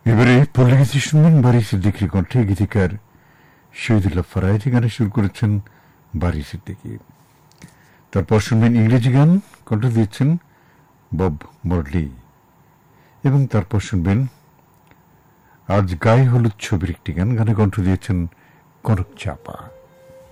এবারে পল্লী গীতি শুনবেন বারি সিদ্দিকীর কণ্ঠে। গীতিকার শহীদুল্লাহ ফারাইজি গানে শুরু করেছেন বারি সিদ্দিকী। তারপর শুনবেন ইংরেজি গান, কণ্ঠ দিয়েছেন বব মরলি। এবং তারপর শুনবেন আজ গায়ে হলুদ ছবির একটি গান, গানে কণ্ঠ দিয়েছেন কনক চাপা।